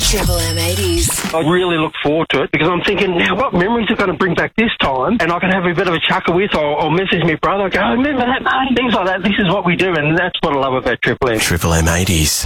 Triple M80s. I really look forward to it because I'm thinking, now what memories are going to bring back this time? And I can have a bit of a chuckle with or message my brother, go, remember that, mate? Things like that. This is what we do, and that's what I love about Triple M. Triple M80s.